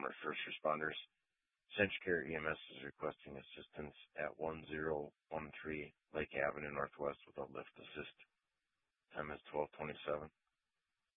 Palmer First Responders. CenturyCare EMS is requesting assistance at 1013 Lake Avenue Northwest with a lift assist. Time is 12:27.